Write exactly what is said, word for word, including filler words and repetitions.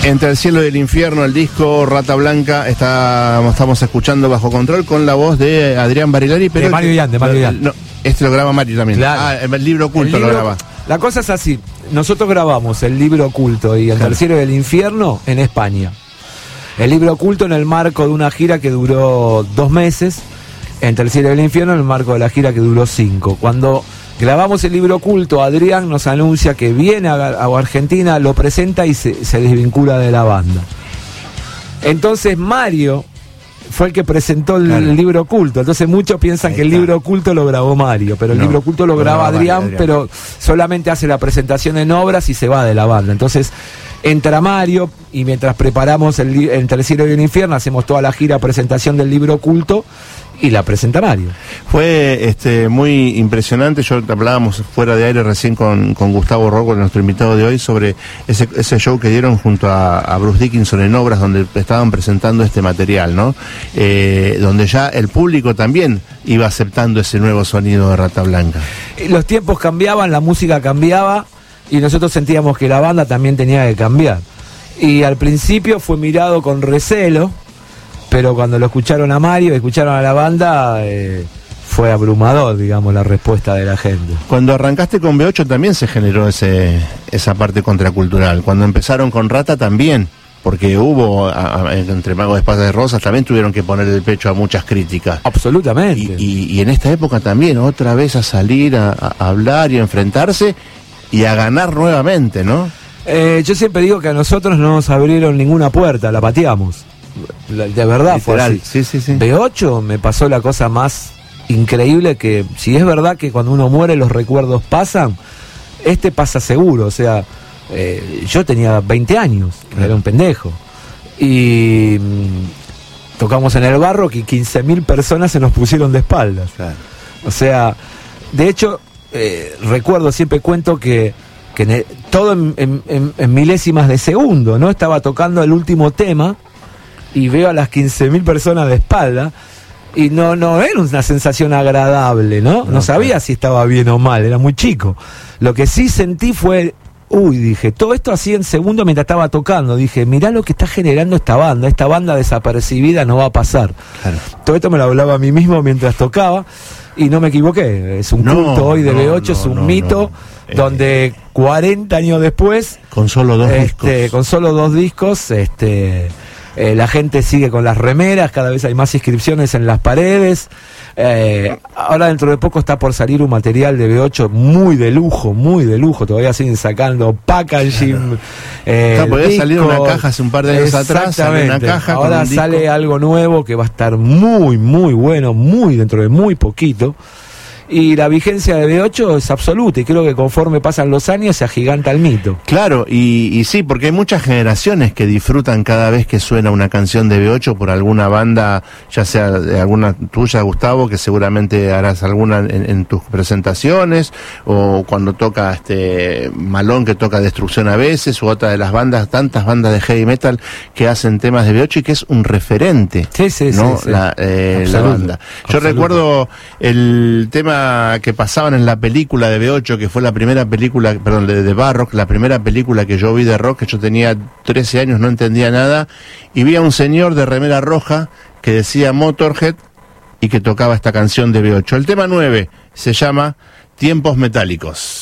Entre el cielo y el infierno, el disco Rata Blanca, está, estamos escuchando Bajo Control con la voz de Adrián Barilari. Pero de Mario Ian, de Mario Ian. No, este lo graba Mario también. Claro. Ah, el libro oculto el libro, lo graba. La cosa es así, nosotros grabamos el libro oculto y Entre Claro. el cielo y el infierno en España. El libro oculto en el marco de una gira que duró dos meses, Entre el cielo y el infierno en el marco de la gira que duró cinco. Cuando grabamos el libro oculto, Adrián nos anuncia que viene a, a Argentina, lo presenta y se, se desvincula de la banda. Entonces Mario fue el que presentó el, Claro. el libro oculto. Entonces muchos piensan Ahí que el está. libro oculto lo grabó Mario, pero el No, libro oculto lo lo graba graba Adrián, Adrián. pero solamente hace la presentación en obras y se va de la banda. Entonces entra Mario y mientras preparamos el, li- Entre el cielo y el infierno hacemos toda la gira presentación del libro oculto y la presenta Mario. Fue este, muy impresionante. Yo hablábamos fuera de aire recién con, con Gustavo Rocco, nuestro invitado de hoy, sobre ese, ese show que dieron junto a, a Bruce Dickinson en Obras, donde estaban presentando este material, ¿no? Eh, donde ya el público también iba aceptando ese nuevo sonido de Rata Blanca. Y los tiempos cambiaban, la música cambiaba y nosotros sentíamos que la banda también tenía que cambiar. Y al principio fue mirado con recelo, pero cuando lo escucharon a Mario, escucharon a la banda, eh, fue abrumador, digamos, la respuesta de la gente. Cuando arrancaste con B ocho también se generó ese, esa parte contracultural. Cuando empezaron con Rata también, porque hubo, a, a, entre Magos de Espadas de Rosas, también tuvieron que poner el pecho a muchas críticas. Absolutamente. Y, y, y en esta época también, otra vez a salir, a, a hablar y a enfrentarse y a ganar nuevamente, ¿no? Eh, yo siempre digo que a nosotros no nos abrieron ninguna puerta, la pateamos. La- De verdad fue Literal. así. Sí, sí, sí. B ocho me pasó la cosa más increíble, que si es verdad que cuando uno muere los recuerdos pasan, este pasa seguro. O sea, eh, yo tenía veinte años, Claro. era un pendejo. Y mm, tocamos en el barro que quince mil personas se nos pusieron de espaldas. Claro. O sea, de hecho, eh, recuerdo, siempre cuento que, que en el- todo en, en- en- en milésimas de segundo, ¿no? Estaba tocando el último tema y veo a las quince mil personas de espalda y no, no era una sensación agradable, ¿no? No, No, sabía claro. si estaba bien o mal, era muy chico. Lo que sí sentí fue, uy, dije, todo esto así en segundo mientras estaba tocando, dije, mirá lo que está generando esta banda, esta banda desapercibida no va a pasar. Claro. Todo esto me lo hablaba a mí mismo mientras tocaba y no me equivoqué. Es un No, culto hoy de no, B ocho, no, es un no, mito no. Eh, donde cuarenta años después, Con solo dos este, discos. con solo dos discos, este, eh, la gente sigue con las remeras, cada vez hay más inscripciones en las paredes. Eh, ahora dentro de poco está por salir un material de B ocho muy de lujo, muy de lujo. Todavía siguen sacando packaging. Eh, Claro, podía salir discos. una caja hace un par de años atrás, sale una Exactamente. caja con Ahora un disco. sale algo nuevo que va a estar muy, muy bueno, muy dentro de muy poquito. Y la vigencia de B ocho es absoluta y creo que conforme pasan los años se agiganta el mito. Claro, y, y sí, porque hay muchas generaciones que disfrutan cada vez que suena una canción de B ocho por alguna banda, ya sea de alguna tuya, Gustavo, que seguramente harás alguna en, en tus presentaciones, o cuando toca este Malón, que toca Destrucción a veces, u otra de las bandas, tantas bandas de heavy metal que hacen temas de B ocho y que es un referente, Sí, sí, ¿no? sí, sí. La, eh, la Absoluto, banda. Yo absoluto. recuerdo el tema que pasaban en la película de B ocho, que fue la primera película, perdón, de, de Barrock, la primera película que yo vi de rock, que yo tenía trece años, no entendía nada, y vi a un señor de remera roja que decía Motorhead y que tocaba esta canción de B ocho. El tema nueve se llama Tiempos Metálicos.